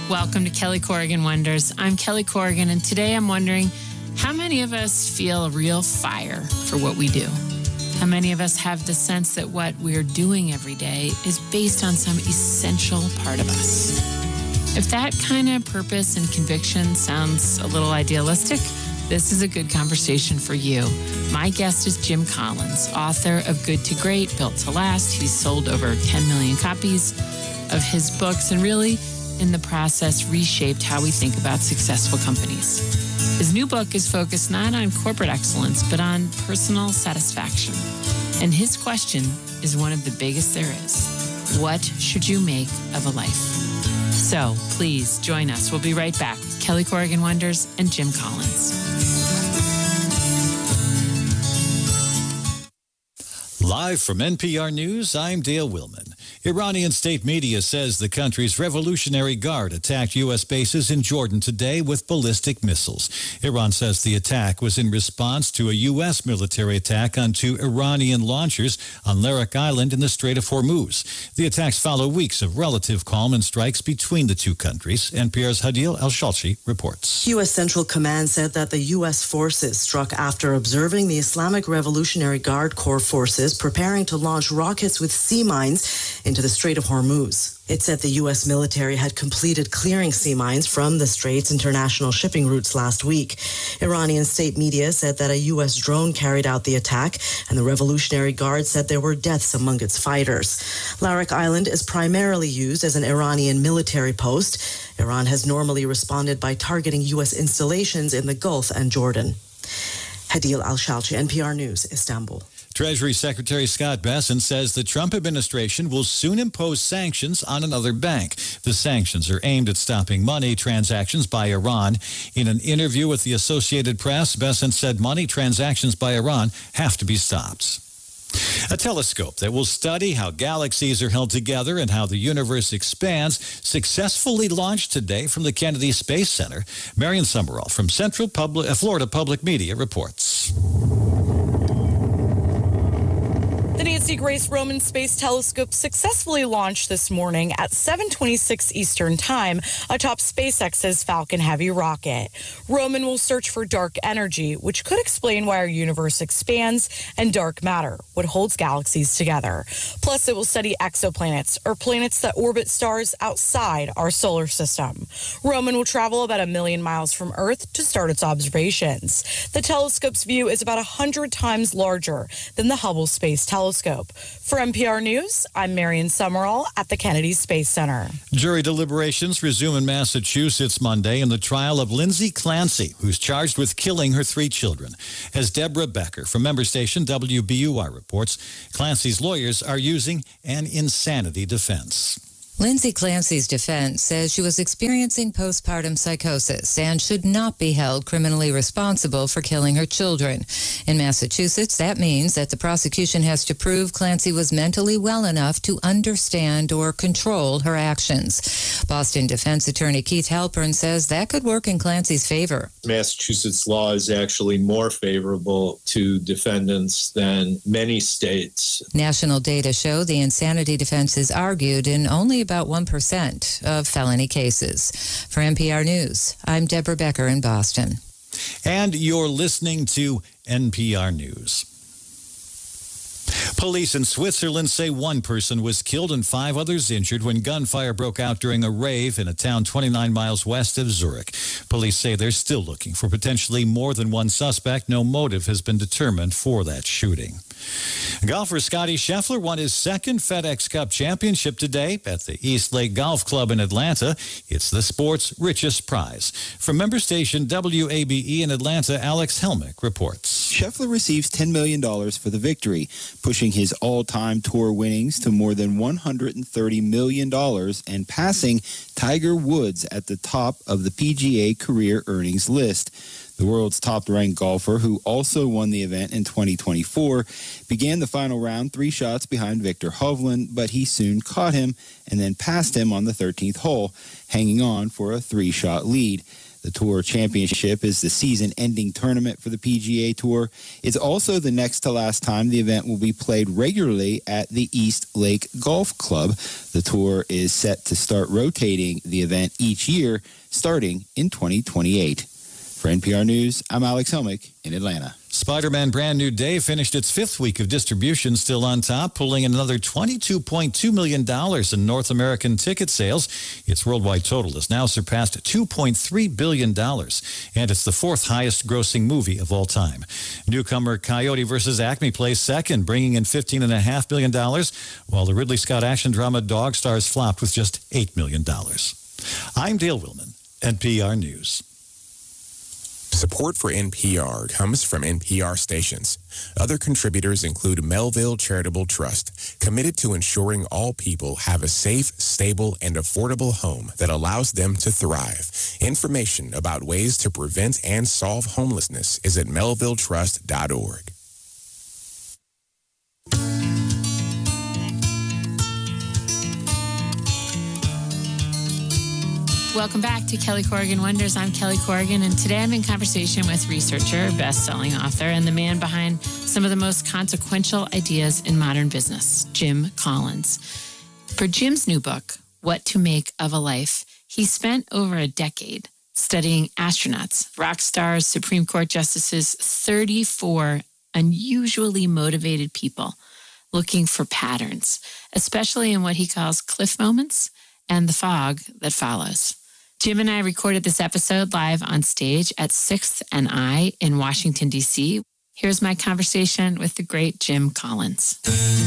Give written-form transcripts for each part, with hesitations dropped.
Welcome to Kelly Corrigan Wonders. I'm Kelly Corrigan, and today I'm wondering, how many of us feel a real fire for what we do? How many of us have the sense that what we're doing every day is based on some essential part of us? If that kind of purpose and conviction sounds a little idealistic, this is a good conversation for you. My guest is Jim Collins, author of Good to Great, Built to Last. He's sold over 10 million copies of his books and really, in the process, reshaped how we think about successful companies. His new book is focused not on corporate excellence, but on personal satisfaction. And his question is one of the biggest there is. What should you make of a life? So please join us. We'll be right back with Kelly Corrigan Wonders and Jim Collins. Live from NPR News, I'm Dale Willman. Iranian state media says the country's Revolutionary Guard attacked U.S. bases in Jordan today with ballistic missiles. Iran says the attack was in response to a U.S. military attack on 2 Iranian launchers on Larak Island in the Strait of Hormuz. The attacks follow weeks of relative calm and strikes between the two countries. NPR's Hadil Al-Shalchi reports. U.S. Central Command said that the U.S. forces struck after observing the Islamic Revolutionary Guard Corps forces preparing to launch rockets with sea mines into the Strait of Hormuz. It said the U.S. military had completed clearing sea mines from the Strait's international shipping routes last week. Iranian state media said that a U.S. drone carried out the attack, and the Revolutionary Guard said there were deaths among its fighters. Larak Island is primarily used as an Iranian military post. Iran has normally responded by targeting U.S. installations in the Gulf and Jordan. Hadil Al-Shalchi, NPR News, Istanbul. Treasury Secretary Scott Bessent says the Trump administration will soon impose sanctions on another bank. The sanctions are aimed at stopping money transactions by Iran. In an interview with the Associated Press, Bessent said money transactions by Iran have to be stopped. A telescope that will study how galaxies are held together and how the universe expands successfully launched today from the Kennedy Space Center. Marion Summerall from Florida Public Media reports. The Nancy Grace Roman Space Telescope successfully launched this morning at 7:26 Eastern Time atop SpaceX's Falcon Heavy rocket. Roman will search for dark energy, which could explain why our universe expands, and dark matter, what holds galaxies together. Plus, it will study exoplanets, or planets that orbit stars outside our solar system. Roman will travel about 1 million miles from Earth to start its observations. The telescope's view is about 100 times larger than the Hubble Space Telescope. For NPR News, I'm Marion Summerall at the Kennedy Space Center. Jury deliberations resume in Massachusetts Monday in the trial of Lindsay Clancy, who's charged with killing her 3 children. As Deborah Becker from member station WBUR reports, Clancy's lawyers are using an insanity defense. Lindsay Clancy's defense says she was experiencing postpartum psychosis and should not be held criminally responsible for killing her children. In Massachusetts, that means that the prosecution has to prove Clancy was mentally well enough to understand or control her actions. Boston defense attorney Keith Halpern says that could work in Clancy's favor. Massachusetts law is actually more favorable to defendants than many states. National data show the insanity defense is argued in only about 1% of felony cases. For NPR News, I'm Deborah Becker in Boston. And you're listening to NPR News. Police in Switzerland say 1 person was killed and 5 others injured when gunfire broke out during a rave in a town 29 miles west of Zurich. Police say they're still looking for potentially more than 1 suspect. No motive has been determined for that shooting. Golfer Scottie Scheffler won his 2nd FedEx Cup championship today at the East Lake Golf Club in Atlanta. It's the sport's richest prize. From member station WABE in Atlanta, Alex Helmick reports. Scheffler receives $10 million for the victory, pushing his all-time tour winnings to more than $130 million and passing Tiger Woods at the top of the PGA career earnings list. The world's top-ranked golfer, who also won the event in 2024, began the final round 3 shots behind Victor Hovland, but he soon caught him and then passed him on the 13th hole, hanging on for a 3-shot lead. The The Tour Championship is the season-ending tournament for the PGA Tour. It's also the next to last time the event will be played regularly at the East Lake Golf Club. The Tour is set to start rotating the event each year, starting in 2028. For NPR News, I'm Alex Helmick in Atlanta. Spider-Man Brand New Day finished its fifth week of distribution still on top, pulling in another $22.2 million in North American ticket sales. Its worldwide total has now surpassed $2.3 billion, and it's the fourth highest grossing movie of all time. Newcomer Coyote vs. Acme plays second, bringing in $15.5 million, while the Ridley Scott action drama Dog Stars flopped with just $8 million. I'm Dale Willman, NPR News. Support for NPR comes from NPR stations. Other contributors include Melville Charitable Trust, committed to ensuring all people have a safe, stable, and affordable home that allows them to thrive. Information about ways to prevent and solve homelessness is at melvilletrust.org. Welcome back to Kelly Corrigan Wonders. I'm Kelly Corrigan, and today I'm in conversation with researcher, best-selling author, and the man behind some of the most consequential ideas in modern business, Jim Collins. For Jim's new book, What to Make of a Life, he spent over a decade studying astronauts, rock stars, Supreme Court justices, 34 unusually motivated people looking for patterns, especially in what he calls cliff moments and the fog that follows. Jim and I recorded this episode live on stage at 6th and I in Washington, D.C. Here's my conversation with the great Jim Collins.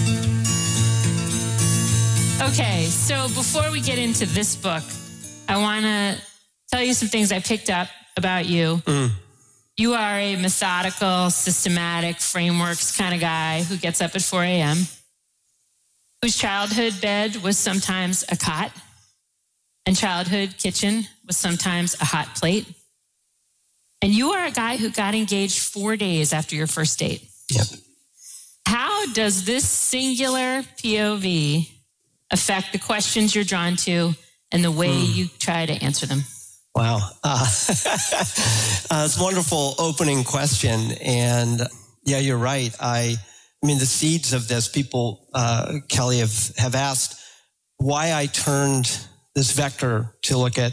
Okay, so before we get into this book, I want to tell you some things I picked up about you. You are a methodical, systematic, frameworks kind of guy who gets up at 4 a.m., whose childhood bed was sometimes a cot, and childhood kitchen was sometimes a hot plate. And you are a guy who got engaged 4 days after your first date. Yep. How does this singular POV affect the questions you're drawn to and the way you try to answer them? Wow. It's a wonderful opening question. And yeah, you're right. I mean, the seeds of this, people, Kelly, have asked why I turned this vector to look at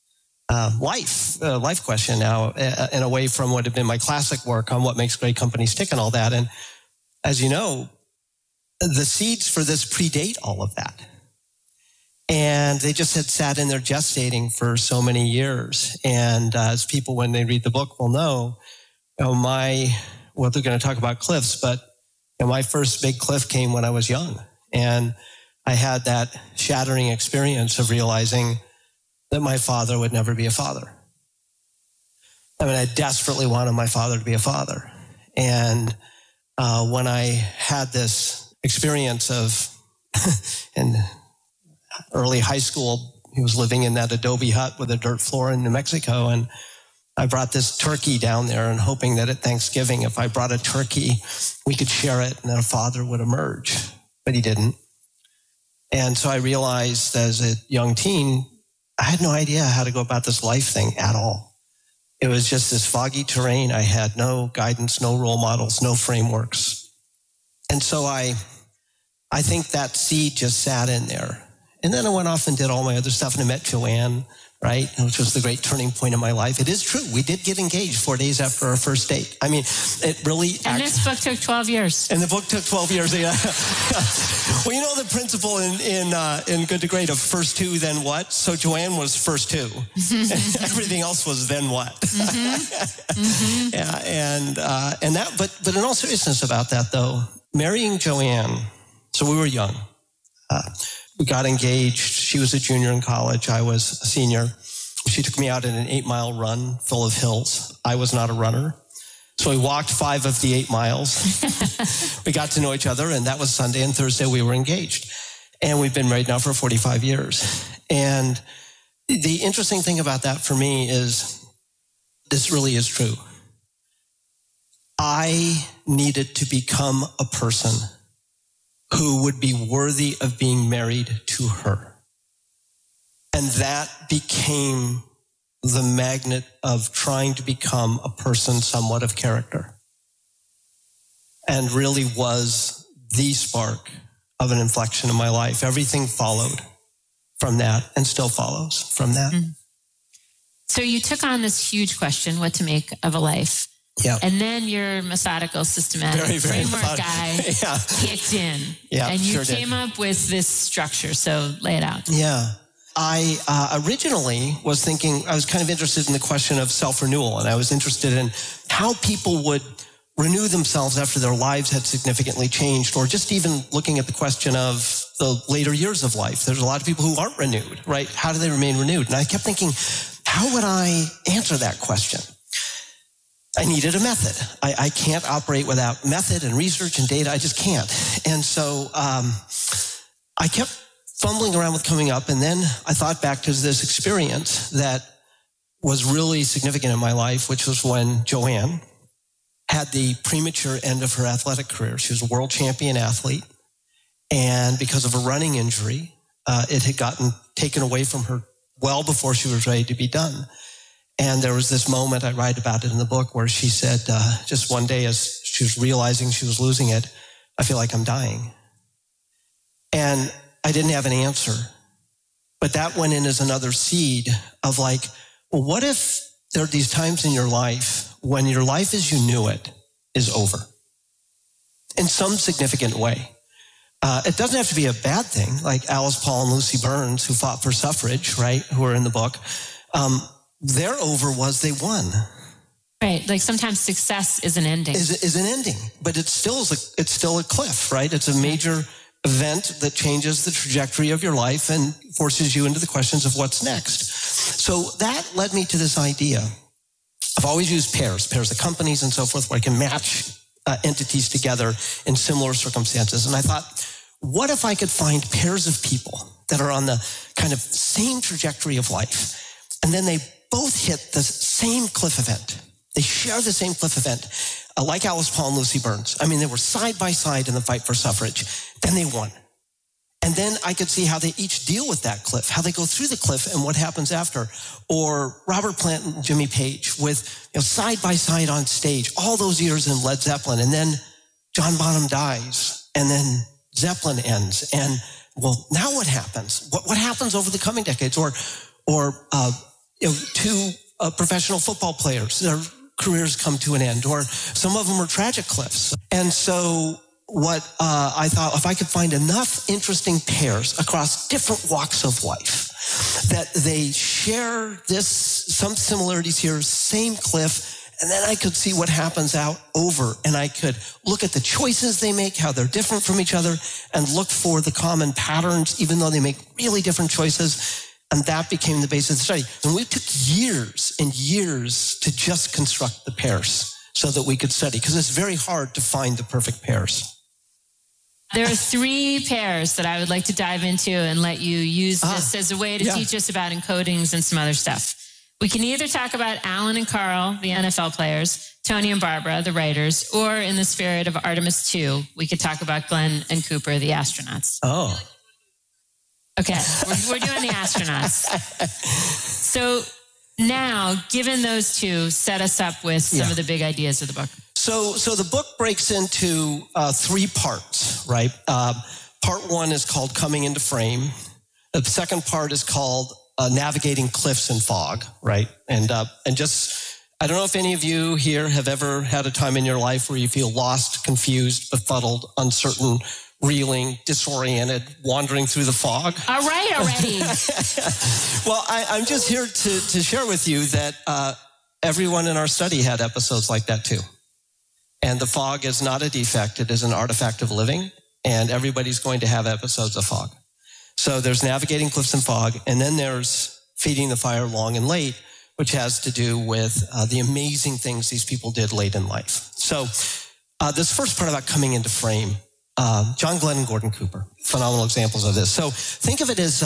life question now, and away from what had been my classic work on what makes great companies tick and all that. And as you know, the seeds for this predate all of that. And they just had sat in there gestating for so many years. And as people, when they read the book, will know, they're going to talk about cliffs, but my first big cliff came when I was young. And I had that shattering experience of realizing that my father would never be a father. I mean, I desperately wanted my father to be a father. And when I had this experience of, in early high school, he was living in that adobe hut with a dirt floor in New Mexico. And I brought this turkey down there and hoping that at Thanksgiving, if I brought a turkey, we could share it and then a father would emerge. But he didn't. And so I realized as a young teen, I had no idea how to go about this life thing at all. It was just this foggy terrain. I had no guidance, no role models, no frameworks. And so I think that seed just sat in there. And then I went off and did all my other stuff and I met Joanne, right? Which was the great turning point in my life. It is true. We did get engaged 4 days after our first date. I mean, it really... And this book took 12 years. And the book took 12 years. Yeah. Well, you know the principle in Good to Great of first two, then what? So Joanne was first two. Everything else was then what? Yeah, and that, but in all seriousness about that though, marrying Joanne, so we were young. We got engaged. She was a junior in college. I was a senior. She took me out in an 8-mile run full of hills. I was not a runner. So we walked 5 of the 8 miles. We got to know each other, and that was Sunday, and Thursday we were engaged. And we've been married now for 45 years. And the interesting thing about that for me is this really is true. I needed to become a person who would be worthy of being married to her. And that became the magnet of trying to become a person somewhat of character, and really was the spark of an inflection in my life. Everything followed from that and still follows from that. Mm-hmm. So you took on this huge question, what to make of a life. Yeah. And then your methodical, systematic framework guy kicked in. Yeah, and you came up with this structure. So lay it out. Yeah. I originally was thinking, I was kind of interested in the question of self-renewal, and I was interested in how people would renew themselves after their lives had significantly changed, or just even looking at the question of the later years of life. There's a lot of people who aren't renewed, right? How do they remain renewed? And I kept thinking, how would I answer that question? I needed a method. I can't operate without method and research and data. I just can't. And so I kept fumbling around with coming up, and then I thought back to this experience that was really significant in my life, which was when Joanne had the premature end of her athletic career. She was a world champion athlete, and because of a running injury, it had gotten taken away from her well before she was ready to be done. And there was this moment, I write about it in the book, where she said, just one day as she was realizing she was losing it, I feel like I'm dying. And I didn't have an answer. But that went in as another seed of like, well, what if there are these times in your life when your life as you knew it is over in some significant way? It doesn't have to be a bad thing, like Alice Paul and Lucy Burns, who fought for suffrage, right, who are in the book. Their over was they won. Right, like sometimes success is an ending. Is an ending, but it's still a cliff, right? It's a major event that changes the trajectory of your life and forces you into the questions of what's next. So that led me to this idea. I've always used pairs of companies and so forth, where I can match entities together in similar circumstances. And I thought, what if I could find pairs of people that are on the kind of same trajectory of life, and then they both hit the same cliff event. They share the same cliff event, like Alice Paul and Lucy Burns. I mean, they were side by side in the fight for suffrage. Then they won. And then I could see how they each deal with that cliff, how they go through the cliff and what happens after. Or Robert Plant and Jimmy Page with side by side on stage, all those years in Led Zeppelin. And then John Bonham dies, and then Zeppelin ends. And well, now what happens? What happens over the coming decades? Or two professional football players, their careers come to an end, or some of them are tragic cliffs. And so what I thought, if I could find enough interesting pairs across different walks of life, that they share some similarities here, same cliff, and then I could see what happens out over, and I could look at the choices they make, how they're different from each other, and look for the common patterns, even though they make really different choices. And that became the basis of the study. And we took years and years to just construct the pairs so that we could study, because it's very hard to find the perfect pairs. There are 3 pairs that I would like to dive into and let you use this as a way to teach us about encodings and some other stuff. We can either talk about Alan and Carl, the NFL players, Tony and Barbara, the writers, or in the spirit of Artemis 2, we could talk about Glenn and Cooper, the astronauts. Oh. Okay, we're doing the astronauts. So now, given those 2, set us up with some of the big ideas of the book. So the book breaks into 3 parts, right? Part 1 is called Coming into Frame. The second part is called Navigating Cliffs and Fog, right? And just, I don't know if any of you here have ever had a time in your life where you feel lost, confused, befuddled, uncertain, reeling, disoriented, wandering through the fog. All right, already. Well, I'm just here to share with you that everyone in our study had episodes like that too. And the fog is not a defect. It is an artifact of living, and everybody's going to have episodes of fog. So there's Navigating Cliffs and Fog, and then there's Feeding the Fire Long and Late, which has to do with the amazing things these people did late in life. So this first part about coming into frame, John Glenn and Gordon Cooper, phenomenal examples of this. So think of it as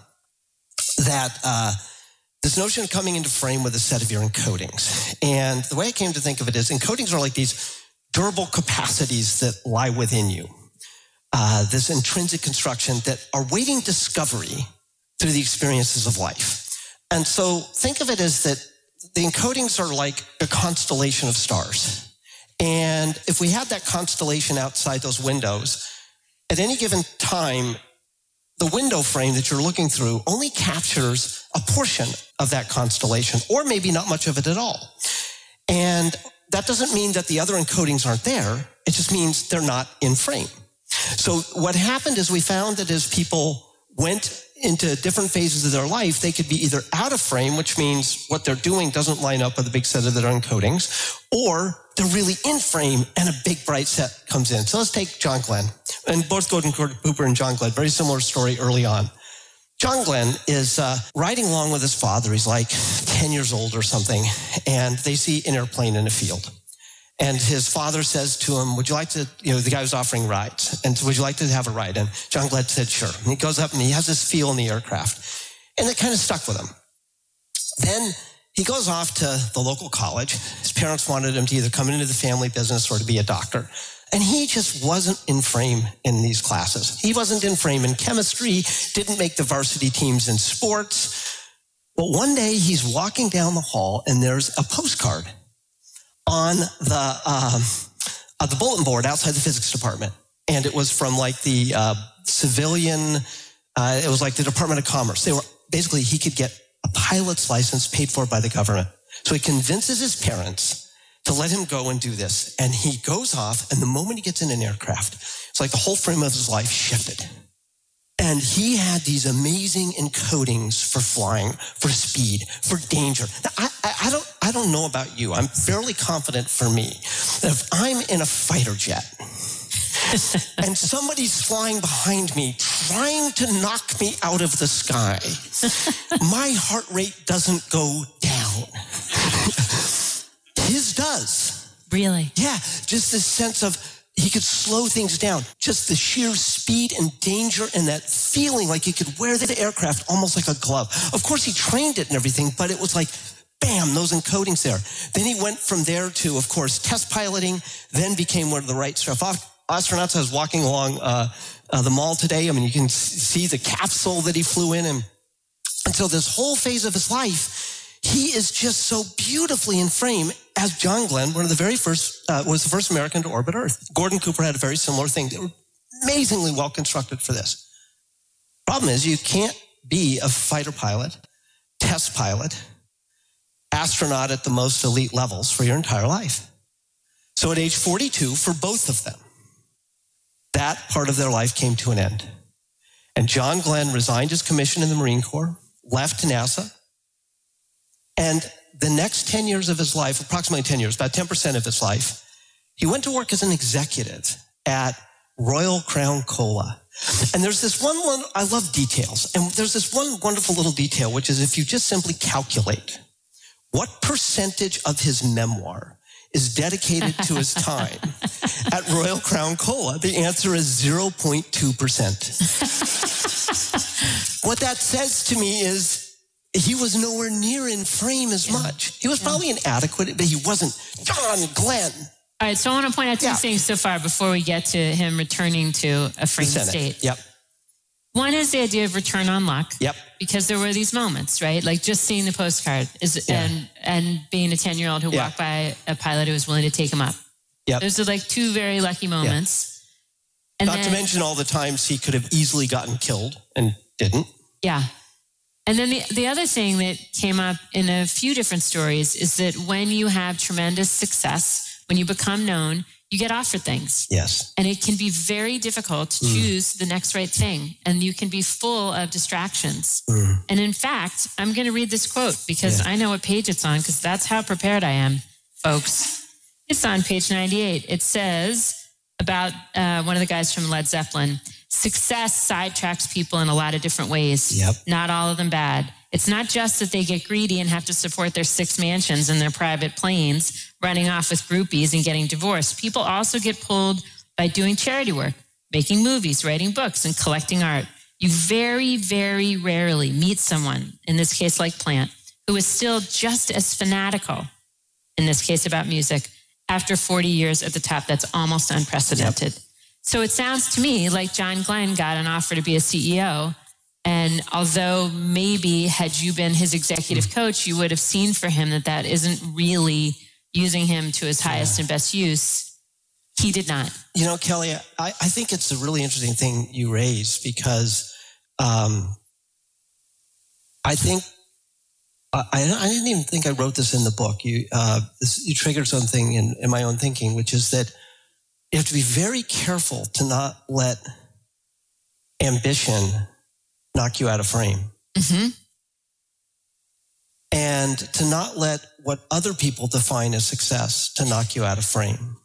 this notion of coming into frame with a set of your encodings. And the way I came to think of it is encodings are like these durable capacities that lie within you, this intrinsic construction that are waiting discovery through the experiences of life. And so think of it as that the encodings are like a constellation of stars. And if we had that constellation outside those windows, at any given time, the window frame that you're looking through only captures a portion of that constellation, or maybe not much of it at all. And that doesn't mean that the other encodings aren't there. It just means they're not in frame. So what happened is we found that as people went into different phases of their life, they could be either out of frame, which means what they're doing doesn't line up with a big set of their encodings, or they're really in frame and a big bright set comes in. So let's take John Glenn. And both Gordon Cooper and John Glenn, very similar story early on. John Glenn is riding along with his father. He's like 10 years old or something, and they see an airplane in a field. And his father says to him, would you like to, the guy was offering rides, and would you like to have a ride? And John Glenn said, sure. And he goes up and he has this feel in the aircraft, and it kind of stuck with him. Then he goes off to the local college. His parents wanted him to either come into the family business or to be a doctor. And he just wasn't in frame in these classes. He wasn't in frame in chemistry, didn't make the varsity teams in sports. But one day he's walking down the hall and there's a postcard on the bulletin board outside the physics department. And it was from like the civilian, it was like the Department of Commerce. Basically, he could get a pilot's license paid for by the government. So he convinces his parents to let him go and do this. And he goes off, and the moment he gets in an aircraft, it's like the whole frame of his life shifted. And he had these amazing encodings for flying, for speed, for danger. Now, I don't know about you. I'm fairly confident for me that if I'm in a fighter jet and somebody's flying behind me trying to knock me out of the sky, my heart rate doesn't go down. His does. Really? Yeah, just this sense of he could slow things down. Just the sheer speed and danger and that feeling like he could wear the aircraft almost like a glove. Of course, he trained it and everything, but it was like, bam, those encodings there. Then he went from there to, of course, test piloting, then became one of the right astronauts. I was walking along the mall today. I mean, you can see the capsule that he flew in. And so this whole phase of his life, he is just so beautifully in frame as John Glenn, one of the very first, was the first American to orbit Earth. Gordon Cooper had a very similar thing. They were amazingly well constructed for this. Problem is, you can't be a fighter pilot, test pilot, astronaut at the most elite levels for your entire life. So at age 42, for both of them, that part of their life came to an end. And John Glenn resigned his commission in the Marine Corps, left NASA, and the next 10 years of his life, approximately 10 years, about 10% of his life, he went to work as an executive at Royal Crown Cola. And there's this one, I love details, and there's this one wonderful little detail, which is if you just simply calculate what percentage of his memoir is dedicated to his time at Royal Crown Cola, the answer is 0.2%. What that says to me is, he was nowhere near in frame as much. He was probably inadequate, but he wasn't John Glenn. All right, so I want to point out two things so far before we get to him returning to a frame state. Yep. One is the idea of return on luck. Yep. Because there were these moments, right? Like just seeing the postcard and being a 10-year-old who walked by a pilot who was willing to take him up. Yep. Those are like two very lucky moments. And not to mention all the times he could have easily gotten killed and didn't. Yeah. And then the other thing that came up in a few different stories is that when you have tremendous success, when you become known, you get offered things. Yes. And it can be very difficult to choose the next right thing. And you can be full of distractions. And in fact, I'm going to read this quote because I know what page it's on because that's how prepared I am, folks. It's on page 98. It says about one of the guys from Led Zeppelin, success sidetracks people in a lot of different ways. Yep. Not all of them bad. It's not just that they get greedy and have to support their 6 mansions and their private planes, running off with groupies and getting divorced. People also get pulled by doing charity work, making movies, writing books, and collecting art. You very, very rarely meet someone, in this case like Plant, who is still just as fanatical, in this case about music, after 40 years at the top. That's almost unprecedented. Yep. So it sounds to me like John Glenn got an offer to be a CEO And although maybe had you been his executive coach, you would have seen for him that isn't really using him to his highest and best use. He did not. You know, Kelly, I think it's a really interesting thing you raise because I think I didn't even think I wrote this in the book. You triggered something in my own thinking, which is that you have to be very careful to not let ambition knock you out of frame. Mm-hmm. And to not let what other people define as success to knock you out of frame.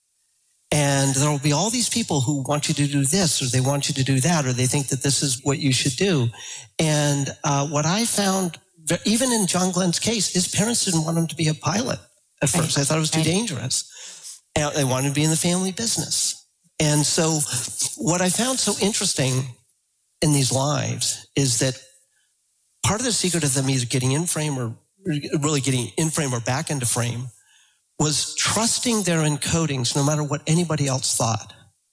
And there will be all these people who want you to do this, or they want you to do that, or they think that this is what you should do. And what I found, even in John Glenn's case, his parents didn't want him to be a pilot at first. I thought it was too dangerous. And they wanted to be in the family business. And so what I found so interesting in these lives is that part of the secret of them either getting in frame or really getting in frame or back into frame was trusting their encodings no matter what anybody else thought.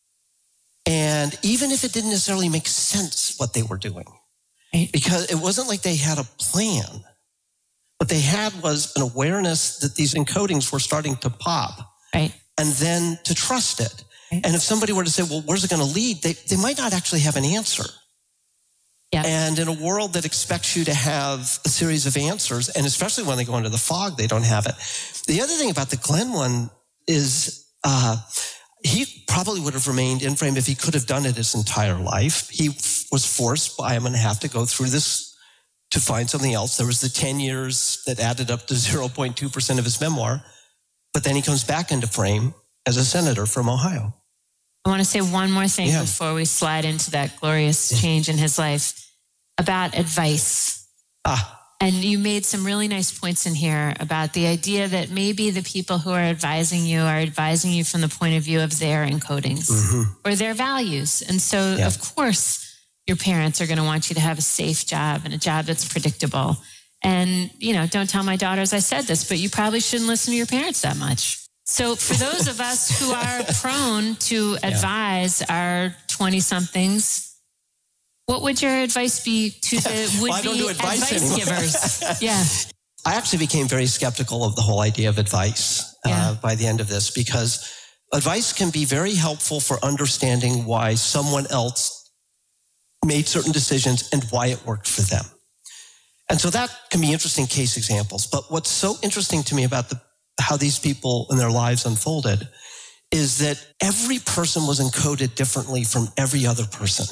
And even if it didn't necessarily make sense what they were doing, because it wasn't like they had a plan. What they had was an awareness that these encodings were starting to pop, and then to trust it. And if somebody were to say, well, where's it going to lead? They might not actually have an answer. Yeah. And in a world that expects you to have a series of answers, and especially when they go into the fog, they don't have it. The other thing about the Glenn one is he probably would have remained in frame if he could have done it his entire life. He was forced by, I'm going to have to go through this to find something else. There was the 10 years that added up to 0.2% of his memoir. But then he comes back into frame as a senator from Ohio. I want to say one more thing before we slide into that glorious change in his life about advice. And you made some really nice points in here about the idea that maybe the people who are advising you from the point of view of their encodings or their values. And so, of course, your parents are going to want you to have a safe job and a job that's predictable. And, you know, don't tell my daughters I said this, but you probably shouldn't listen to your parents that much. So for those of us who are prone to advise our 20-somethings, what would your advice be to the would-be advice givers? I actually became very skeptical of the whole idea of advice by the end of this, because advice can be very helpful for understanding why someone else made certain decisions and why it worked for them. And so that can be interesting case examples. But what's so interesting to me about how these people in their lives unfolded is that every person was encoded differently from every other person.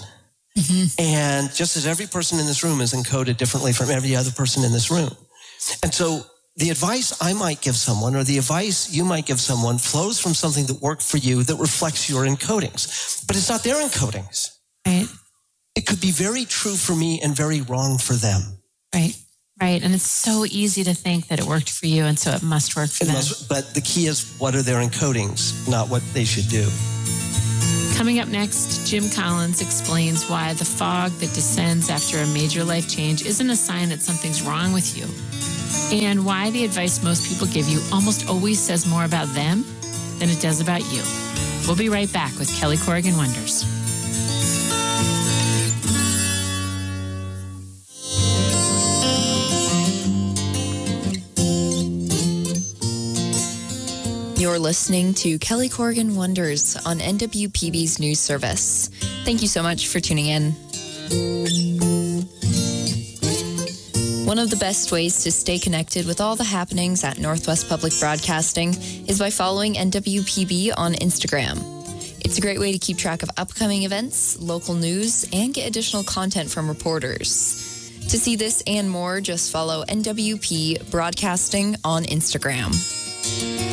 And just as every person in this room is encoded differently from every other person in this room. And so the advice I might give someone or the advice you might give someone flows from something that worked for you that reflects your encodings. But it's not their encodings. It could be very true for me and very wrong for them. Right. And it's so easy to think that it worked for you, and so it must work for them. But the key is, what are their encodings, not what they should do. Coming up next, Jim Collins explains why the fog that descends after a major life change isn't a sign that something's wrong with you, and why the advice most people give you almost always says more about them than it does about you. We'll be right back with Kelly Corrigan Wonders. You're listening to Kelly Corrigan Wonders on NWPB's News Service. Thank you so much for tuning in. One of the best ways to stay connected with all the happenings at Northwest Public Broadcasting is by following NWPB on Instagram. It's a great way to keep track of upcoming events, local news, and get additional content from reporters. To see this and more, just follow NWP Broadcasting on Instagram.